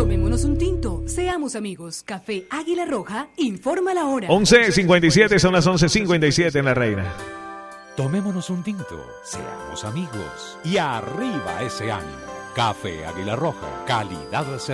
Tomémonos un tinto, seamos amigos. Café Águila Roja, informa la hora. 11:57, son las 11:57 en La Reina. Tomémonos un tinto, seamos amigos y arriba ese ánimo. Café Águila Roja, calidad